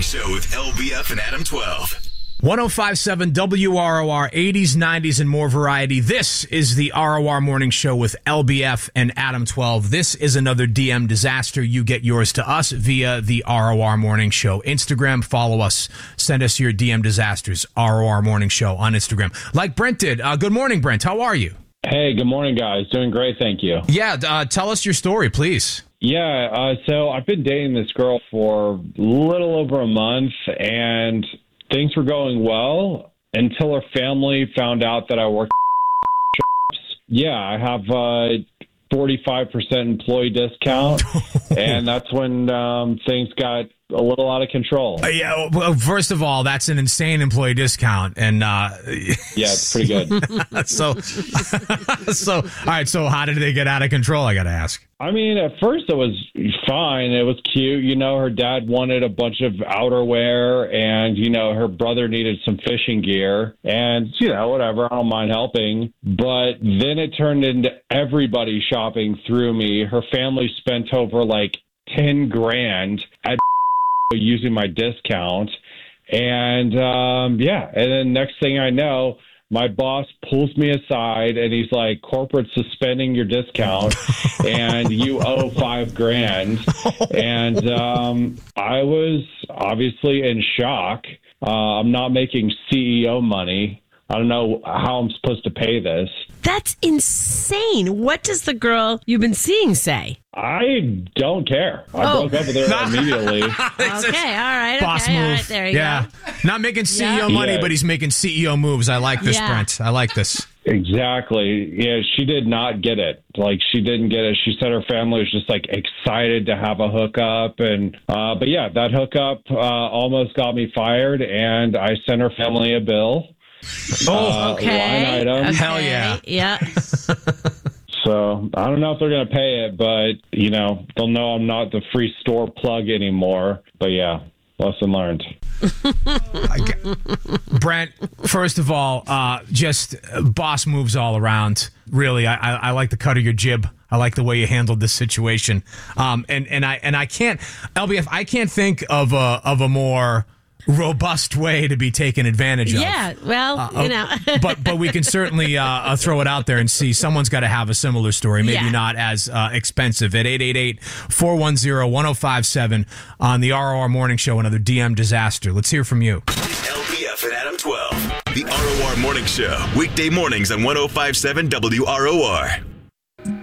Show with LBF and Adam 12. 105.7 WROR, 80s, 90s, and more variety. This is the ROR Morning Show with LBF and Adam 12. This is another DM disaster. You get yours to us via the ROR Morning Show Instagram. Follow us. Send us your DM disasters. ROR Morning Show on Instagram. Like Brent did. Good morning, Brent. How are you? Hey, good morning, guys. Doing great, thank you. Yeah, tell us your story, please. Yeah, so I've been dating this girl for a little over a month, and things were going well until her family found out that I work. Yeah, I have a 45% employee discount, and that's when things got a little out of control. Yeah, well, first of all, that's an insane employee discount, and yeah, it's pretty good. so, all right. So, how did they get out of control? I got to ask. I mean, at first it was fine. It was cute. You know, her dad wanted a bunch of outerwear, and, you know, her brother needed some fishing gear, and, you know, whatever. I don't mind helping. But then it turned into everybody shopping through me. Her family spent over like 10 grand at using my discount. And, yeah. And then next thing I know, my boss pulls me aside and he's like, corporate suspending your discount and you owe $5 grand. And I was obviously in shock. I'm not making CEO money. I don't know how I'm supposed to pay this. That's insane. What does the girl you've been seeing say? I don't care. I broke up with her immediately. Okay, all right. Boss okay, move. all right, there you go. Not making CEO money, Yeah. but he's making CEO moves. I like this, Yeah. Brent. I like this. Exactly. Yeah, she did not get it. Like, she didn't get it. She said her family was just like excited to have a hookup. And, but yeah, that hookup almost got me fired, and I sent her family a bill. Okay. Line item. Okay. Hell yeah. Yeah. So I don't know if they're going to pay it, but, you know, they'll know I'm not the free store plug anymore. But yeah, lesson learned. Brent, first of all, just boss moves all around. Really, I like the cut of your jib. I like the way you handled this situation. And I can't, LBF, I can't think of a more robust way to be taken advantage of. Yeah, well, you know. but we can certainly throw it out there and see. Someone's got to have a similar story, maybe Yeah. not as expensive. At 888-410-1057 on the ROR Morning Show, another DM disaster. Let's hear from you. LBF and Adam 12. The ROR Morning Show. Weekday mornings on 105.7 WROR.